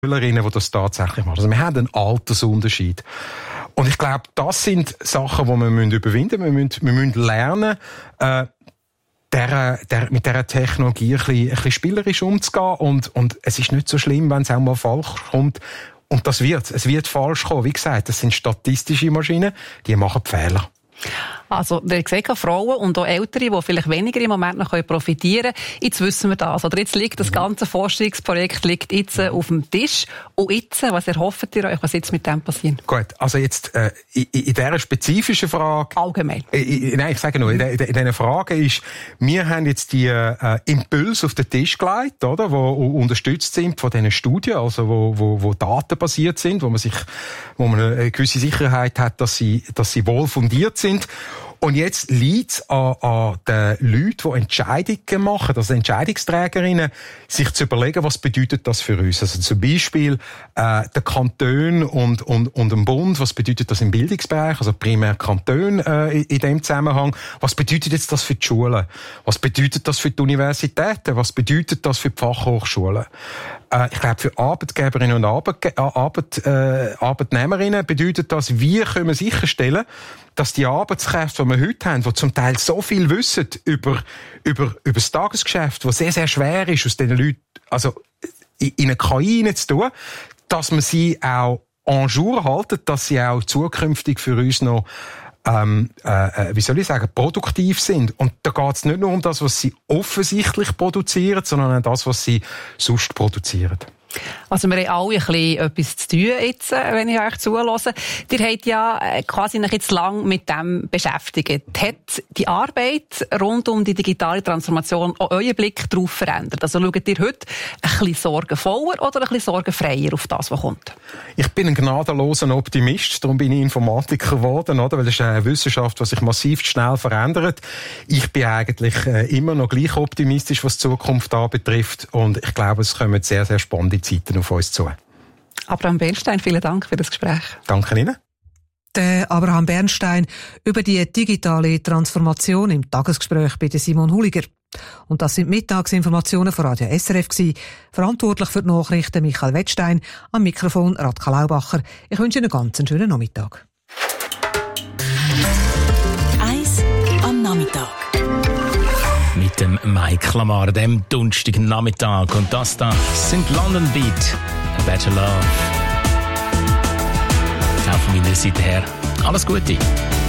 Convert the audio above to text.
Schülerinnen, die das tatsächlich machen. Also wir haben einen Altersunterschied. Und ich glaube, das sind Sachen, die wir überwinden müssen. Wir müssen lernen, mit dieser Technologie ein bisschen spielerisch umzugehen. Und es ist nicht so schlimm, wenn es auch mal falsch kommt. Und es wird falsch kommen. Wie gesagt, das sind statistische Maschinen, die machen Fehler. Also, ihr seht, Frauen und auch Ältere, die vielleicht weniger im Moment noch profitieren können. Jetzt wissen wir das. Oder jetzt liegt das ganze Forschungsprojekt jetzt auf dem Tisch. Und jetzt, was erhofft ihr euch, was jetzt mit dem passiert? Gut, also jetzt in dieser spezifischen Frage... Allgemein. Nein, ich sage nur, in dieser Frage ist, wir haben jetzt die Impulse auf den Tisch gelegt, oder, die unterstützt sind von diesen Studien, also wo datenbasiert sind, wo man eine gewisse Sicherheit hat, dass sie wohl fundiert sind. Und jetzt liegt es an den Leuten, die Entscheidungen machen, also Entscheidungsträgerinnen, sich zu überlegen, was bedeutet das für uns. Also zum Beispiel der Kanton und dem Bund, was bedeutet das im Bildungsbereich, also primär Kanton in dem Zusammenhang. Was bedeutet jetzt das für die Schulen? Was bedeutet das für die Universitäten? Was bedeutet das für die Fachhochschulen? Ich glaube, für Arbeitgeberinnen und Arbeitnehmerinnen bedeutet das, wie können wir sicherstellen, dass die Arbeitskräfte, die wir heute haben, die zum Teil so viel wissen über das Tagesgeschäft, was sehr, sehr schwer ist, aus diesen Leuten, also in eine KI zu tun, dass man sie auch en jour halten, dass sie auch zukünftig für uns noch produktiv sind. Und da geht es nicht nur um das, was sie offensichtlich produzieren, sondern auch das, was sie sonst produzieren. Also wir haben alle ein bisschen etwas zu tun jetzt, wenn ich euch zuhöre. Ihr habt ja quasi noch jetzt lang mit dem beschäftigt. Hat die Arbeit rund um die digitale Transformation auch euren Blick darauf verändert? Also schaut ihr heute ein bisschen sorgenvoller oder ein bisschen sorgenfreier auf das, was kommt? Ich bin ein gnadenloser Optimist, darum bin ich Informatiker geworden, oder? Weil das ist eine Wissenschaft, die sich massiv schnell verändert. Ich bin eigentlich immer noch gleich optimistisch, was die Zukunft anbetrifft, und ich glaube, es kommen sehr, sehr spannende Zeiten auf uns zu. Abraham Bernstein, vielen Dank für das Gespräch. Danke Ihnen. Der Abraham Bernstein über die digitale Transformation im Tagesgespräch bei Simon Huliger. Und das sind Mittagsinformationen von Radio SRF gewesen. Verantwortlich für die Nachrichten Michael Wettstein, am Mikrofon Radka Laubacher. Ich wünsche Ihnen einen ganz schönen Nachmittag. 1 am Nachmittag. Mit dem Mike Lamar, dem donnerstagen Nachmittag. Und das da sind London Beat, A Better Love. Auch von meiner Seite her alles Gute.